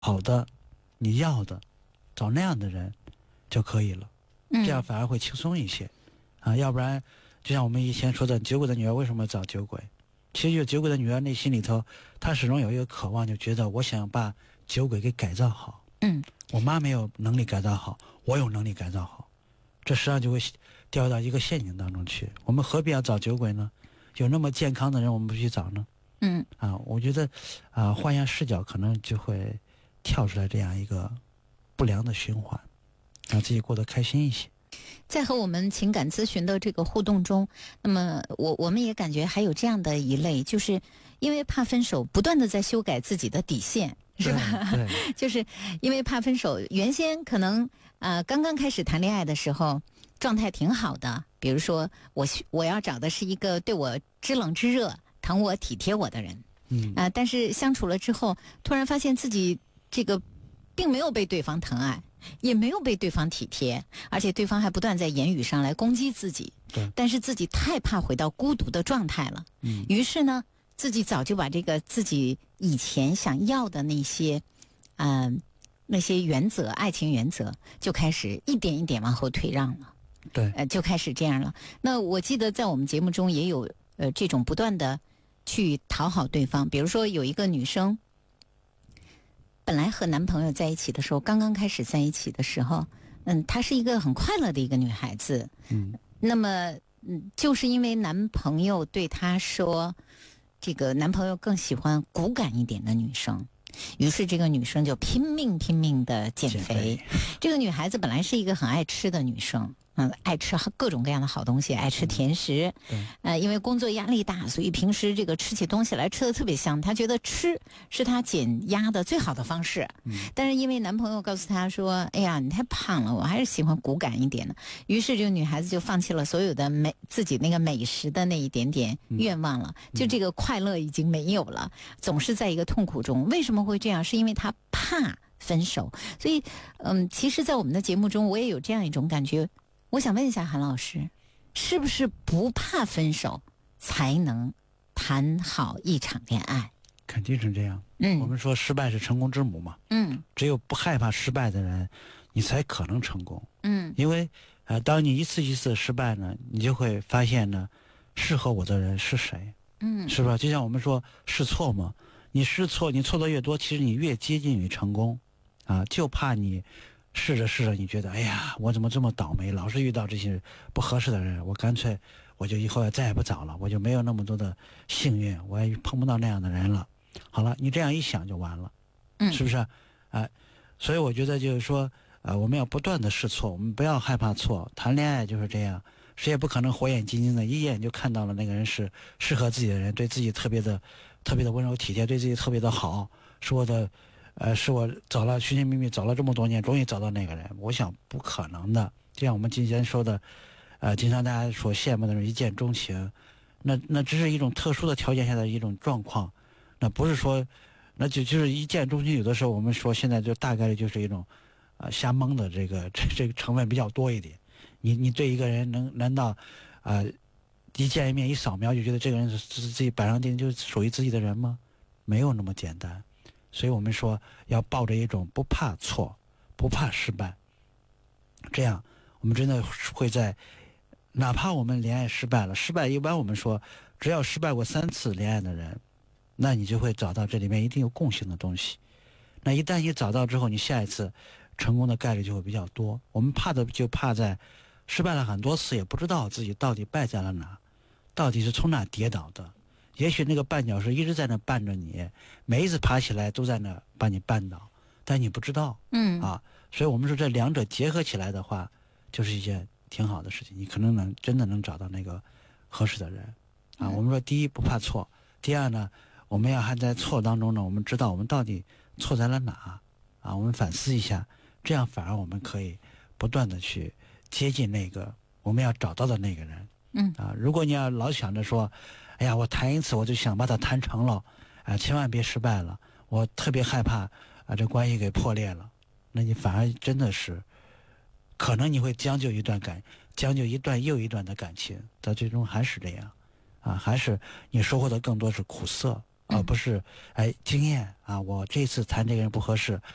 好的，你要的，找那样的人就可以了，这样反而会轻松一些啊。要不然，就像我们以前说的，酒鬼的女儿为什么找酒鬼？其实有酒鬼的女儿内心里头，她始终有一个渴望，就觉得我想把酒鬼给改造好。我妈没有能力改造好，我有能力改造好，这实际上就会掉到一个陷阱当中去。我们何必要找酒鬼呢？有那么健康的人，我们不去找呢？我觉得换一下视角，可能就会跳出来这样一个不良的循环，让自己过得开心一些。 在和我们情感咨询的这个互动中，那么我们也感觉还有这样的一类，就是因为怕分手，不断的在修改自己的底线，是吧？ 对， 就是因为怕分手，原先可能刚刚开始谈恋爱的时候状态挺好的，比如说我要找的是一个对我知冷知热、疼我体贴我的人，但是相处了之后，突然发现自己这个并没有被对方疼爱，也没有被对方体贴，而且对方还不断在言语上来攻击自己。但是自己太怕回到孤独的状态了，于是呢，自己早就把这个自己以前想要的那些原则，爱情原则，就开始一点一点往后退让了。 对， 就开始这样了。那我记得在我们节目中也有这种不断的去讨好对方，比如说有一个女生，本来和男朋友在一起的时候，刚刚开始在一起的时候，她是一个很快乐的一个女孩子。那么就是因为男朋友对她说，这个男朋友更喜欢骨感一点的女生，于是这个女生就拼命的减肥。这个女孩子本来是一个很爱吃的女生，爱吃各种各样的好东西，爱吃甜食。因为工作压力大，所以平时这个吃起东西来吃的特别香。她觉得吃是她减压的最好的方式。但是因为男朋友告诉她说：“哎呀，你太胖了，我还是喜欢骨感一点的。”于是这个女孩子就放弃了所有的自己那个美食的那一点点愿望了，就这个快乐已经没有了，总是在一个痛苦中。为什么会这样？是因为她怕分手。所以，其实，在我们的节目中，我也有这样一种感觉。我想问一下韩老师，是不是不怕分手才能谈好一场恋爱？ 肯定是这样。我们说失败是成功之母嘛。只有不害怕失败的人，你才可能成功。因为当你一次一次失败呢，你就会发现呢，适合我的人是谁。是吧？就像我们说试错嘛，你试错，你错的越多，其实你越接近于成功。就怕你试着试着，你觉得哎呀，我怎么这么倒霉，老是遇到这些不合适的人，我干脆我就以后再也不找了，我就没有那么多的幸运，我也碰不到那样的人了。好了，你这样一想就完了，是不是？所以我觉得就是说，我们要不断的试错，我们不要害怕错。谈恋爱就是这样，谁也不可能火眼金睛的一眼就看到了那个人是适合自己的人，对自己特别的温柔体贴，对自己特别的好，是我找了寻寻觅觅找了这么多年，终于找到那个人。我想不可能的。就像我们今天说的，经常大家所羡慕的人一见钟情，那只是一种特殊的条件下的一种状况，那不是说，那就是一见钟情。有的时候我们说现在就大概率就是一种，瞎蒙的这个成分比较多一点。你对一个人难道，一见一面一扫描就觉得这个人是自己板上钉就属于自己的人吗？没有那么简单。所以我们说要抱着一种不怕错、不怕失败，这样我们真的会在，哪怕我们恋爱失败了，一般我们说只要失败过3次恋爱的人，那你就会找到这里面一定有共性的东西。那一旦你找到之后，你下一次成功的概率就会比较多。我们怕的就怕在失败了很多次，也不知道自己到底败在了哪，到底是从哪跌倒的。也许那个绊脚石一直在那绊着你，每一次爬起来都在那把你绊倒，但你不知道。所以我们说这两者结合起来的话，就是一件挺好的事情。你可能真的能找到那个合适的人。我们说第一不怕错，第二呢，我们要还在错当中呢，我们知道我们到底错在了哪。我们反思一下，这样反而我们可以不断的去接近那个我们要找到的那个人。如果你要老想着说，哎呀，我谈一次我就想把它谈成了，千万别失败了，我特别害怕这关系给破裂了，那你反而真的是可能你会将就一段又一段的感情，到最终还是这样。还是你收获的更多是苦涩，而不是经验。我这次谈这个人不合适，